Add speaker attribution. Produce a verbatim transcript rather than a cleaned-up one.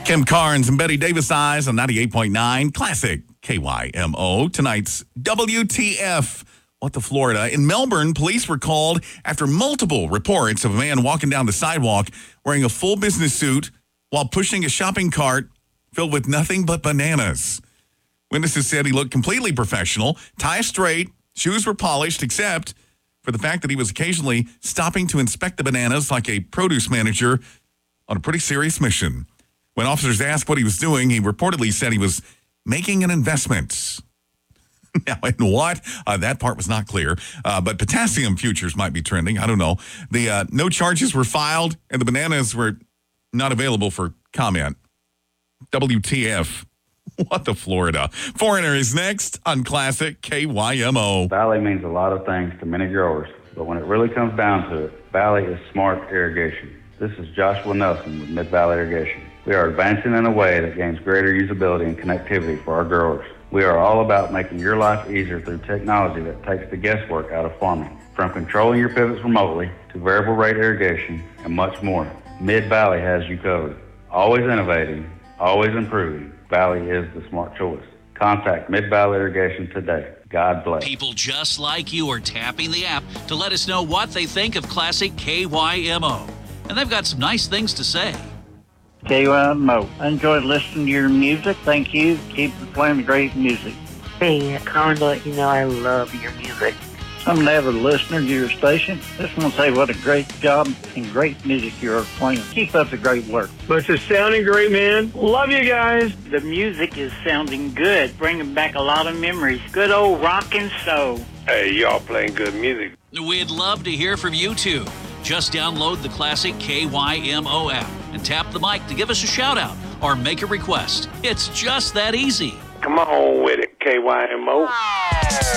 Speaker 1: Kim Carnes and Betty Davis Eyes on ninety-eight point nine Classic K Y M O. Tonight's W T F. What the Florida. In Melbourne, police were called after multiple reports of a man walking down the sidewalk wearing a full business suit while pushing a shopping cart filled with nothing but bananas. Witnesses said he looked completely professional, tie straight, shoes were polished, except for the fact that he was occasionally stopping to inspect the bananas like a produce manager on a pretty serious mission. When officers asked what he was doing, he reportedly said he was making an investment. Now, in what? Uh, that part was not clear. Uh, but potassium futures might be trending. I don't know. The uh, no charges were filed, and the bananas were not available for comment. W T F. What the Florida. Foreigner is next on Classic K Y M O.
Speaker 2: Valley means a lot of things to many growers, but when it really comes down to it, Valley is smart irrigation. This is Joshua Nelson with Mid-Valley Irrigation. We are advancing in a way that gains greater usability and connectivity for our growers. We are all about making your life easier through technology that takes the guesswork out of farming. From controlling your pivots remotely to variable rate irrigation and much more, Mid-Valley has you covered. Always innovating, always improving. Valley is the smart choice. Contact Mid-Valley Irrigation today. God bless.
Speaker 3: People just like you are tapping the app to let us know what they think of Classic K Y M O. And they've got some nice things to say.
Speaker 4: K Y M O. I enjoyed listening to your music. Thank you. Keep playing the great music.
Speaker 5: Hey, calling to let you know I love your music.
Speaker 4: I'm an avid listener to your station. Just want to say what a great job and great music you're playing. Keep up the great work.
Speaker 6: But it's sounding great, man. Love you guys.
Speaker 7: The music is sounding good, bringing back a lot of memories. Good old rock and soul.
Speaker 6: Hey, y'all playing good music.
Speaker 3: We'd love to hear from you, too. Just download the Classic K Y M O app and tap the mic to give us a shout-out or make a request. It's just that easy.
Speaker 6: Come on with it, K Y M O.